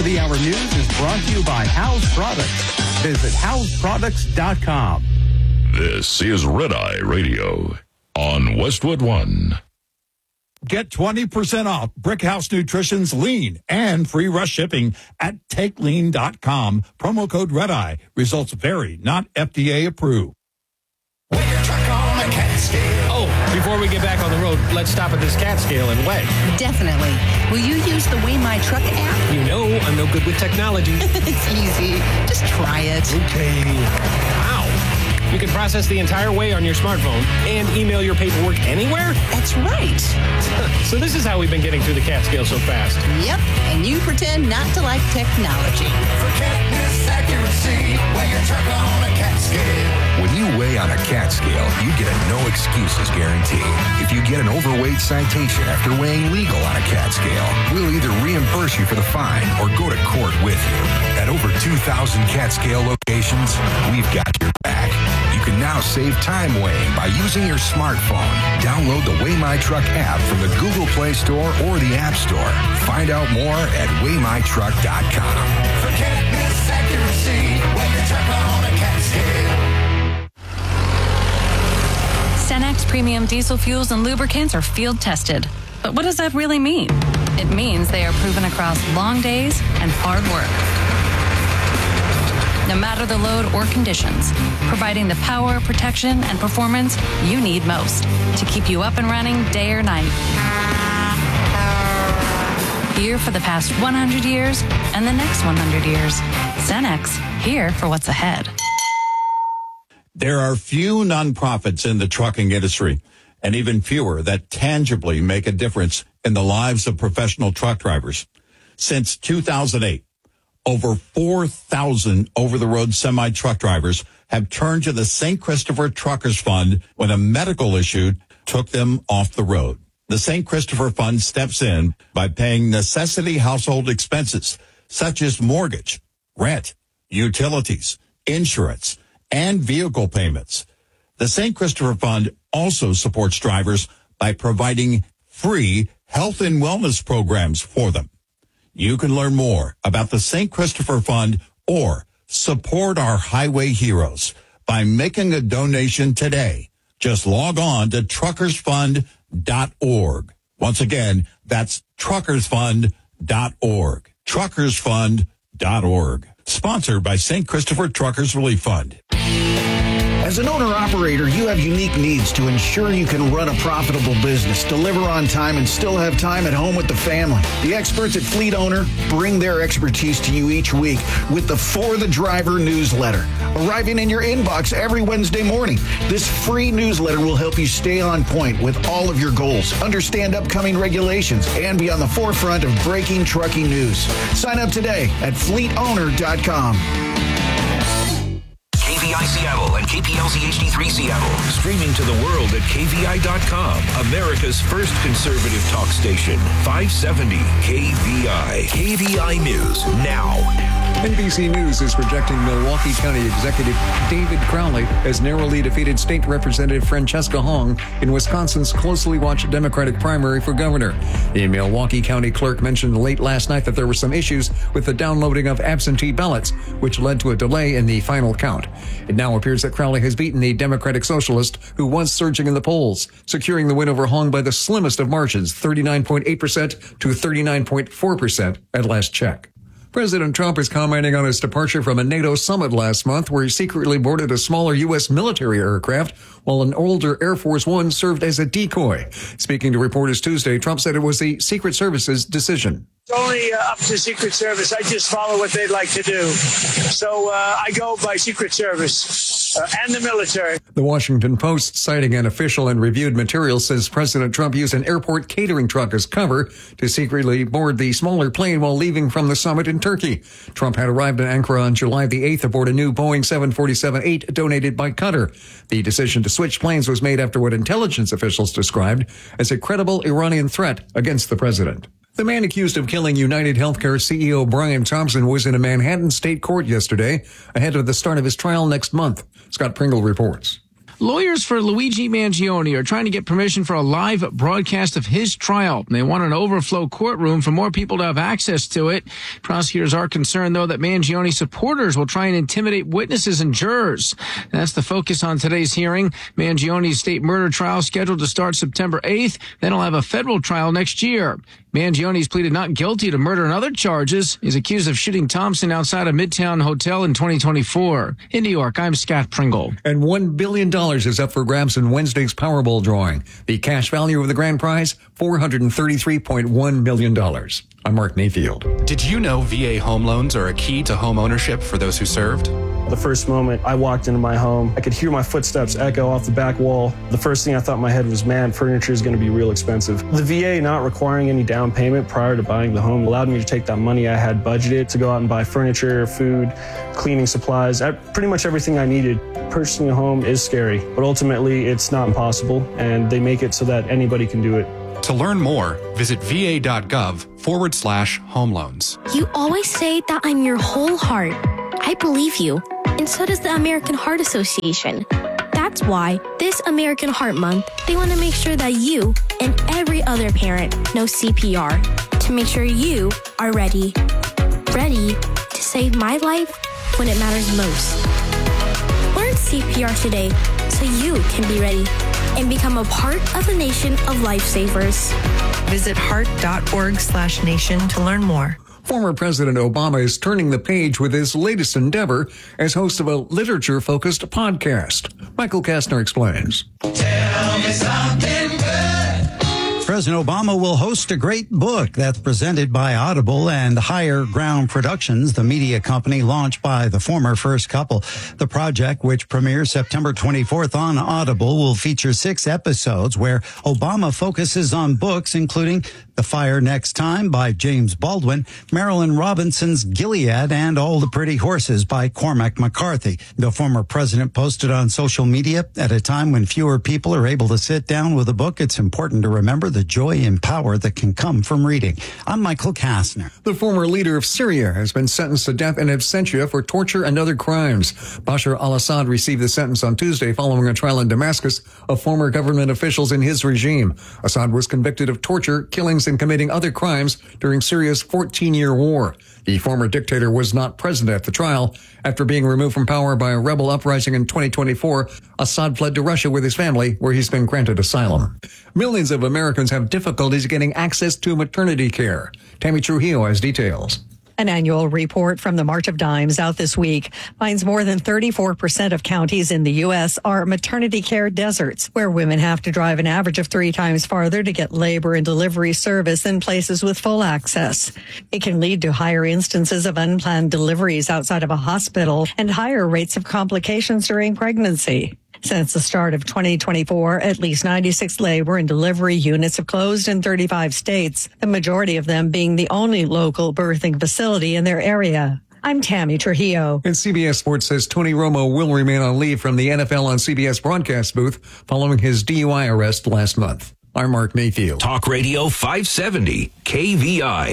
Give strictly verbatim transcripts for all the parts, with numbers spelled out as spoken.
of the hour news is brought to you by House Products. Visit house products dot com. This is Red Eye Radio on Westwood One. Get twenty percent off Brickhouse Nutrition's Lean and free rush shipping at take lean dot com. Promo code Red Eye. Results vary, not F D A approved. Weigh your truck on a cat scale. Oh, before we get back on the road, let's stop at this cat scale and weigh. Definitely. Will you use the Weigh My Truck app? You know I'm no good with technology. It's easy. Just try it. Okay. Wow. You can process the entire weigh on your smartphone and email your paperwork anywhere? That's right. So this is how we've been getting through the cat scale so fast. Yep. And you pretend not to like technology. For catness accuracy, weigh your truck on a cat scale. When you weigh on a cat scale, you get a no excuses guarantee. If you get an overweight citation after weighing legal on a cat scale, we'll either reimburse you for the fine or go to court with you. At over two thousand cat scale locations, we've got your back. You can now save time weighing by using your smartphone. Download the Weigh My Truck app from the Google Play Store or the App Store. Find out more at weigh my truck dot com. For catness accuracy, weigh your truck on a cat scale. Cenex Premium Diesel Fuels and Lubricants are field tested. But what does that really mean? It means they are proven across long days and hard work. No matter the load or conditions, providing the power, protection, and performance you need most to keep you up and running day or night. Here for the past one hundred years and the next one hundred years. Cenex, here for what's ahead. There are few nonprofits in the trucking industry, and even fewer that tangibly make a difference in the lives of professional truck drivers. Since two thousand eight, over four thousand over-the-road semi-truck drivers have turned to the Saint Christopher Truckers Fund when a medical issue took them off the road. The Saint Christopher Fund steps in by paying necessity household expenses such as mortgage, rent, utilities, insurance, and vehicle payments. The Saint Christopher Fund also supports drivers by providing free health and wellness programs for them. You can learn more about the Saint Christopher Fund or support our highway heroes by making a donation today. Just log on to truckers fund dot org. Once again, that's truckers fund dot org. truckers fund dot org. Sponsored by Saint Christopher Truckers Relief Fund. As an owner-operator, you have unique needs to ensure you can run a profitable business, deliver on time, and still have time at home with the family. The experts at Fleet Owner bring their expertise to you each week with the For the Driver newsletter, arriving in your inbox every Wednesday morning. This free newsletter will help you stay on point with all of your goals, understand upcoming regulations, and be on the forefront of breaking trucking news. Sign up today at fleet owner dot com. K V I Seattle and K P L Z H D three Seattle. Streaming to the world at K V I dot com. America's first conservative talk station. five seventy K V I. K V I News now. N B C News is projecting Milwaukee County Executive David Crowley has narrowly defeated State Representative Francesca Hong in Wisconsin's closely watched Democratic primary for governor. The Milwaukee County clerk mentioned late last night that there were some issues with the downloading of absentee ballots, which led to a delay in the final count. It now appears that Crowley has beaten the Democratic Socialist, who was surging in the polls, securing the win over Hong by the slimmest of margins, thirty-nine point eight percent to thirty-nine point four percent at last check. President Trump is commenting on his departure from a NATO summit last month where he secretly boarded a smaller U S military aircraft while an older Air Force One served as a decoy. Speaking to reporters Tuesday, Trump said it was the Secret Service's decision. It's only uh, up to Secret Service. I just follow what they'd like to do. So uh, I go by Secret Service uh, and the military. The Washington Post, citing an official and reviewed material, says President Trump used an airport catering truck as cover to secretly board the smaller plane while leaving from the summit in Turkey. Trump had arrived in Ankara on July the eighth aboard a new Boeing seven forty-seven eight donated by Qatar. The decision to switch planes was made after what intelligence officials described as a credible Iranian threat against the president. The man accused of killing United Healthcare C E O Brian Thompson was in a Manhattan state court yesterday ahead of the start of his trial next month. Scott Pringle reports. Lawyers for Luigi Mangione are trying to get permission for a live broadcast of his trial. They want an overflow courtroom for more people to have access to it. Prosecutors are concerned, though, that Mangione supporters will try and intimidate witnesses and jurors. That's the focus on today's hearing. Mangione's state murder trial scheduled to start September eighth. Then he'll have a federal trial next year. Mangione's pleaded not guilty to murder and other charges. He's accused of shooting Thompson outside a Midtown hotel in twenty twenty-four. In New York, I'm Scott Pringle. And one billion dollars is up for grabs in Wednesday's Powerball drawing. The cash value of the grand prize, four hundred thirty-three point one million dollars. I'm Mark Mayfield. Did you know V A home loans are a key to home ownership for those who served? The first moment I walked into my home, I could hear my footsteps echo off the back wall. The first thing I thought in my head was, man, furniture is going to be real expensive. The V A not requiring any down payment prior to buying the home allowed me to take that money I had budgeted to go out and buy furniture, food, cleaning supplies, pretty much everything I needed. Purchasing a home is scary, but ultimately it's not impossible, and they make it so that anybody can do it. To learn more, visit va.gov forward slash home loans. You always say that I'm your whole heart. I believe you, and so does the American Heart Association. That's why this American Heart Month, they want to make sure that you and every other parent know C P R to make sure you are ready. Ready to save my life when it matters most. Learn C P R today so you can be ready and become a part of the nation of lifesavers. Visit heart.org slash nation to learn more. Former President Obama is turning the page with his latest endeavor as host of a literature-focused podcast. Michael Kastner explains. Tell me something good. President Obama will host a great book that's presented by Audible and Higher Ground Productions, the media company launched by the former first couple. The project, which premieres September twenty-fourth on Audible, will feature six episodes where Obama focuses on books, including The Fire Next Time by James Baldwin, Marilyn Robinson's Gilead, and All the Pretty Horses by Cormac McCarthy. The former president posted on social media, at a time when fewer people are able to sit down with a book, it's important to remember the joy and power that can come from reading. I'm Michael Kastner. The former leader of Syria has been sentenced to death in absentia for torture and other crimes. Bashar al-Assad received the sentence on Tuesday following a trial in Damascus of former government officials in his regime. Assad was convicted of torture, killings, and committing other crimes during Syria's fourteen-year war. The former dictator was not present at the trial. After being removed from power by a rebel uprising in twenty twenty-four, Assad fled to Russia with his family, where he's been granted asylum. Millions of Americans have difficulties getting access to maternity care. Tammy Trujillo has details. An annual report from the March of Dimes out this week finds more than thirty-four percent of counties in the U S are maternity care deserts, where women have to drive an average of three times farther to get labor and delivery service than places with full access. It can lead to higher instances of unplanned deliveries outside of a hospital and higher rates of complications during pregnancy. Since the start of twenty twenty-four, at least ninety-six labor and delivery units have closed in thirty-five states, the majority of them being the only local birthing facility in their area. I'm Tammy Trujillo. And C B S Sports says Tony Romo will remain on leave from the N F L on C B S broadcast booth following his D U I arrest last month. I'm Mark Mayfield. Talk Radio five seventy, K V I.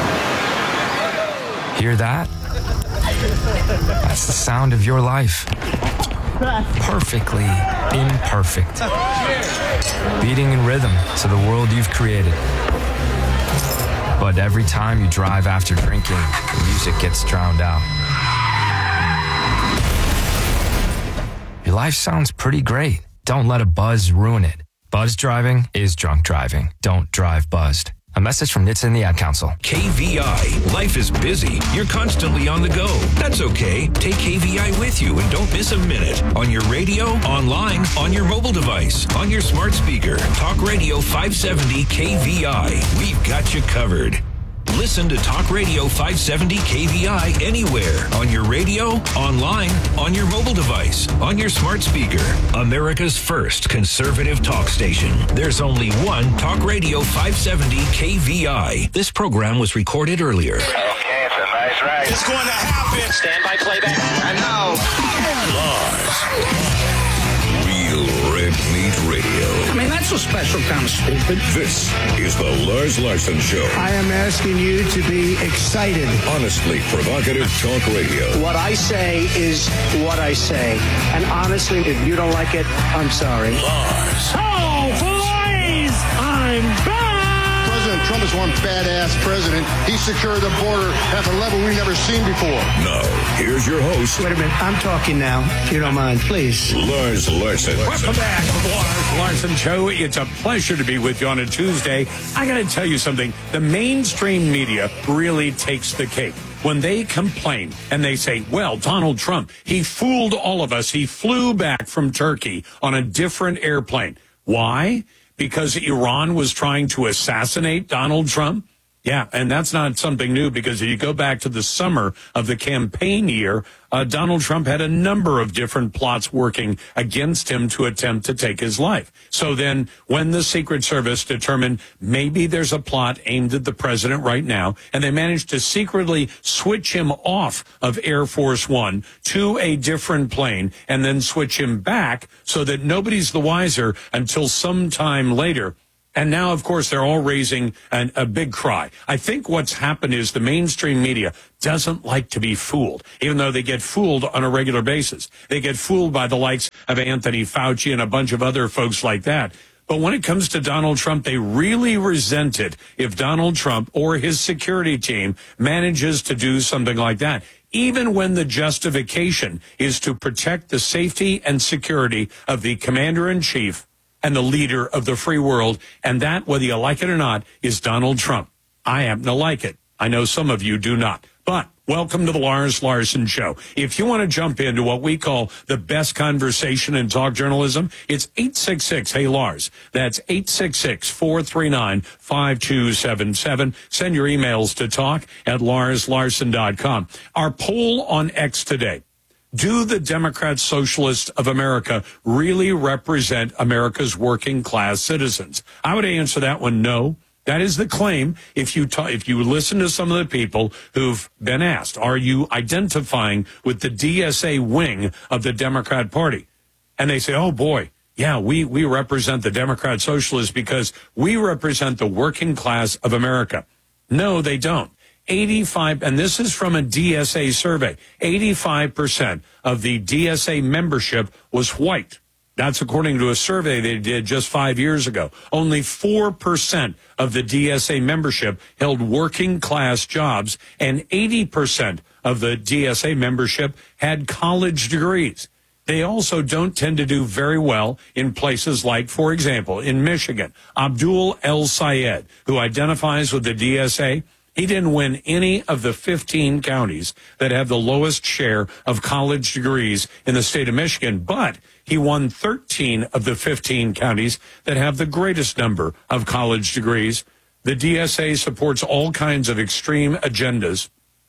Hear that? That's the sound of your life. Perfectly imperfect. Beating in rhythm to the world you've created. But every time you drive after drinking, the music gets drowned out. Your life sounds pretty great. Don't let a buzz ruin it. Buzz driving is drunk driving. Don't drive buzzed. A message from N H T S A and the Ad Council. K V I. Life is busy. You're constantly on the go. That's okay. Take K V I with you and don't miss a minute. On your radio, online, on your mobile device, on your smart speaker. Talk Radio five seventy K V I. We've got you covered. Listen to Talk Radio five seventy K V I anywhere. On your radio, online, on your mobile device, on your smart speaker. America's first conservative talk station. There's only one Talk Radio five seventy K V I. This program was recorded earlier. Okay, it's a nice ride. It's going to happen. Stand by playback. I know. Live. Real Red Meat Radio. I mean, that's a special kind of stupid. This is the Lars Larson Show. I am asking you to be excited. Honestly provocative talk radio. What I say is what I say. And honestly, if you don't like it, I'm sorry. Lars. Oh, boys! I'm back! President Trump is one badass president. He secured the border at a level we've never seen before. Now, here's your host. Wait a minute. I'm talking now, if you don't mind, please. Lars Larson. Welcome back to the Lars Larson Show. It's a pleasure to be with you on a Tuesday. I got to tell you something. The mainstream media really takes the cake. When they complain and they say, well, Donald Trump, he fooled all of us. He flew back from Turkey on a different airplane. Why? Because Iran was trying to assassinate Donald Trump? Yeah, and that's not something new, because if you go back to the summer of the campaign year, uh, Donald Trump had a number of different plots working against him to attempt to take his life. So then when the Secret Service determined maybe there's a plot aimed at the president right now, and they managed to secretly switch him off of Air Force One to a different plane and then switch him back so that nobody's the wiser until sometime later. And now, of course, they're all raising an, a big cry. I think what's happened is the mainstream media doesn't like to be fooled, even though they get fooled on a regular basis. They get fooled by the likes of Anthony Fauci and a bunch of other folks like that. But when it comes to Donald Trump, they really resent it if Donald Trump or his security team manages to do something like that, even when the justification is to protect the safety and security of the commander-in-chief and the leader of the free world. And that, whether you like it or not, is Donald Trump. I happen to like it. I know some of you do not. But welcome to the Lars Larson Show. If you want to jump into what we call the best conversation in talk journalism, it's eight six six, hey Lars. That's eight six six, four three nine, five two seven seven. Send your emails to talk at lars larson dot com. Our poll on X today. Do the Democrat Socialists of America really represent America's working class citizens? I would answer that one no. That is the claim. If you ta- if you listen to some of the people who've been asked, are you identifying with the D S A wing of the Democrat Party? And they say, oh boy, yeah, we, we represent the Democrat Socialists because we represent the working class of America. No, they don't. eighty-five, and this is from a D S A survey, eighty-five percent of the D S A membership was white. That's according to a survey they did just five years ago. Only four percent of the D S A membership held working class jobs, and eighty percent of the D S A membership had college degrees. They also don't tend to do very well in places like, for example, in Michigan, Abdul El Sayed, who identifies with the D S A. He didn't win any of the fifteen counties that have the lowest share of college degrees in the state of Michigan, but he won thirteen of the fifteen counties that have the greatest number of college degrees. The D S A supports all kinds of extreme agendas,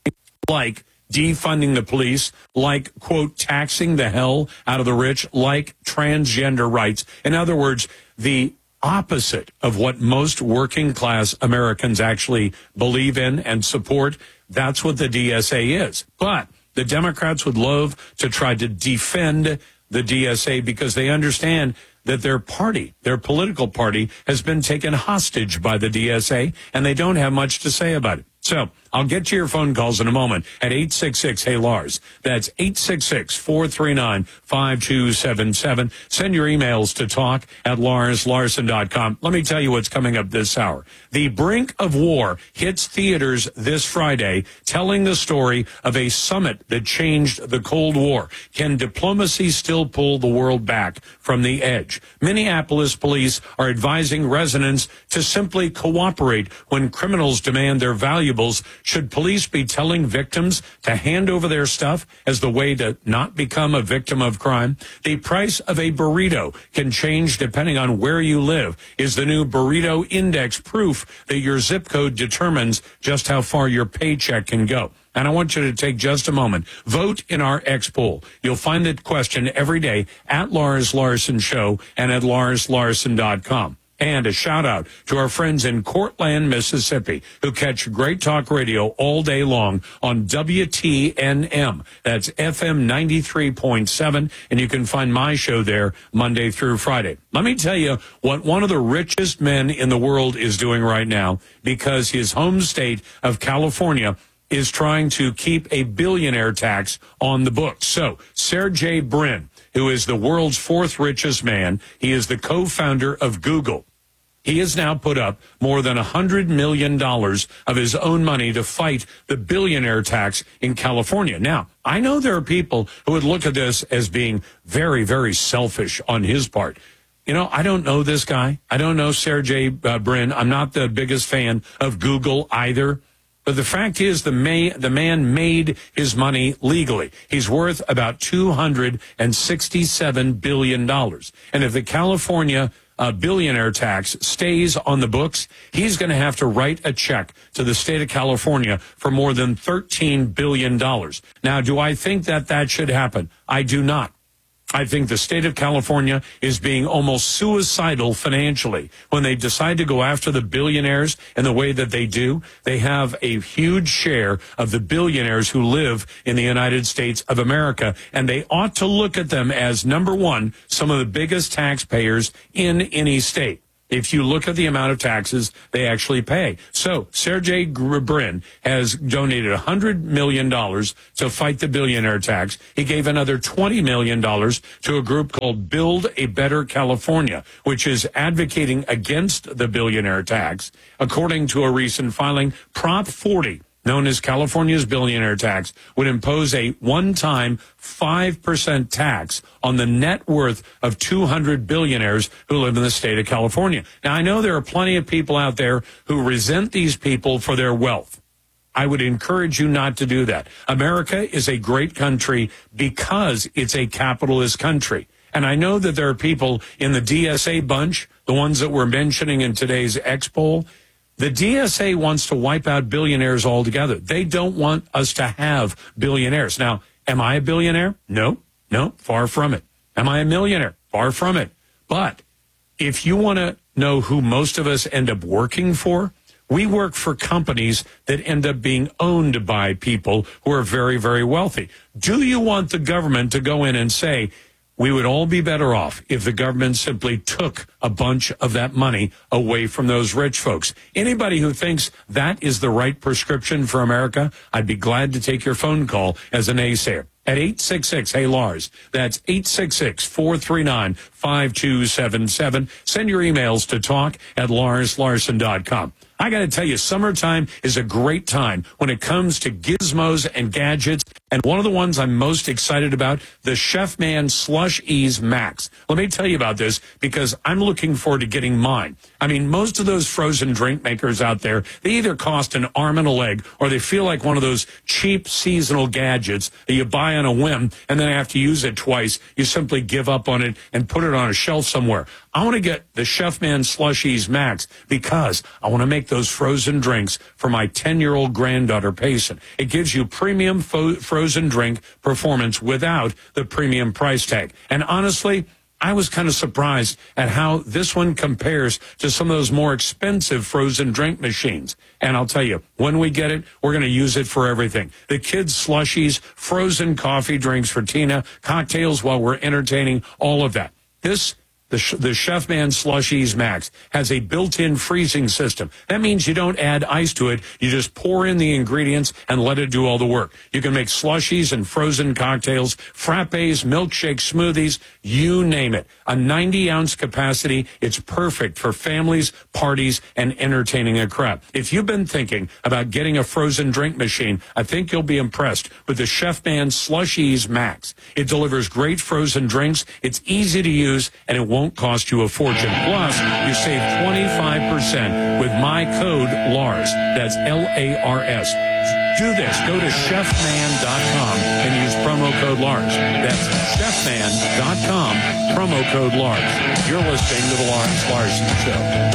like defunding the police, like, quote, taxing the hell out of the rich, like transgender rights. In other words, the opposite of what most working class Americans actually believe in and support. That's what the D S A is. But the Democrats would love to try to defend the D S A because they understand that their party, their political party, has been taken hostage by the D S A, and they don't have much to say about it. So I'll get to your phone calls in a moment at eight six six, hey Lars. That's eight six six, four three nine, five two seven seven. Send your emails to talk at lars larson dot com. Let me tell you what's coming up this hour. The Brink of War hits theaters this Friday, telling the story of a summit that changed the Cold War. Can diplomacy still pull the world back from the edge? Minneapolis police are advising residents to simply cooperate when criminals demand their valuables. Should police be telling victims to hand over their stuff as the way to not become a victim of crime? The price of a burrito can change depending on where you live. Is the new Burrito Index proof that your zip code determines just how far your paycheck can go? And I want you to take just a moment. Vote in our X poll. You'll find the question every day at Lars Larson Show and at lars larson dot com. And a shout out to our friends in Cortland, Mississippi, who catch Great Talk Radio all day long on W T N M. That's F M ninety-three point seven, and you can find my show there Monday through Friday. Let me tell you what one of the richest men in the world is doing right now, because his home state of California is trying to keep a billionaire tax on the books. So, Sergey Brin, who is the world's fourth richest man, he is the co-founder of Google. He has now put up more than one hundred million dollars of his own money to fight the billionaire tax in California. Now, I know there are people who would look at this as being very, very selfish on his part. You know, I don't know this guy. I don't know Sergey uh, Brin. I'm not the biggest fan of Google either. But the fact is, the, may, the man made his money legally. He's worth about two hundred sixty-seven billion dollars. And if the California uh, billionaire tax stays on the books, he's going to have to write a check to the state of California for more than thirteen billion dollars. Now, do I think that that should happen? I do not. I think the state of California is being almost suicidal financially when they decide to go after the billionaires in the way that they do. They have a huge share of the billionaires who live in the United States of America, and they ought to look at them as, number one, some of the biggest taxpayers in any state. If you look at the amount of taxes they actually pay. So Sergey Brin has donated one hundred million dollars to fight the billionaire tax. He gave another twenty million dollars to a group called Build a Better California, which is advocating against the billionaire tax. According to a recent filing, Prop forty, known as California's billionaire tax, would impose a one-time five percent tax on the net worth of two hundred billionaires who live in the state of California. Now, I know there are plenty of people out there who resent these people for their wealth. I would encourage you not to do that. America is a great country because it's a capitalist country. And I know that there are people in the D S A bunch, the ones that we're mentioning in today's X poll. The D S A wants to wipe out billionaires altogether. They don't want us to have billionaires. Now, am I a billionaire? No, no, far from it. Am I a millionaire? Far from it. But if you want to know who most of us end up working for, we work for companies that end up being owned by people who are very, very wealthy. Do you want the government to go in and say, we would all be better off if the government simply took a bunch of that money away from those rich folks? Anybody who thinks that is the right prescription for America, I'd be glad to take your phone call as a naysayer at eight six six, hey Lars. That's eight six six, four three nine, five two seven seven. Send your emails to talk at lars larson dot com. I got to tell you, summertime is a great time when it comes to gizmos and gadgets. And one of the ones I'm most excited about, the Chefman Slush Ease Max. Let me tell you about this because I'm looking forward to getting mine. I mean, most of those frozen drink makers out there, they either cost an arm and a leg or they feel like one of those cheap seasonal gadgets that you buy on a whim and then after you use it twice, you simply give up on it and put it on a shelf somewhere. I want to get the Chefman Slush Ease Max because I want to make those frozen drinks for my ten-year-old granddaughter, Payson. It gives you premium fo- frozen drink performance without the premium price tag. And honestly, I was kind of surprised at how this one compares to some of those more expensive frozen drink machines. And I'll tell you, when we get it, we're going to use it for everything. The kids' slushies, frozen coffee drinks for Tina, cocktails while we're entertaining, all of that. This The, the Chefman Slush Ease Max has a built-in freezing system. That means you don't add ice to it. You just pour in the ingredients and let it do all the work. You can make slushies and frozen cocktails, frappes, milkshakes, smoothies, you name it. A ninety-ounce capacity. It's perfect for families, parties, and entertaining a crowd. If you've been thinking about getting a frozen drink machine, I think you'll be impressed with the Chefman Slush Ease Max. It delivers great frozen drinks. It's easy to use, and it won't cost you a fortune. Plus, you save twenty-five percent with my code LARS. That's L A R S. Do this. Go to chefman dot com and use promo code LARS. That's chefman dot com, promo code LARS. You're listening to the Lawrence Larson Show.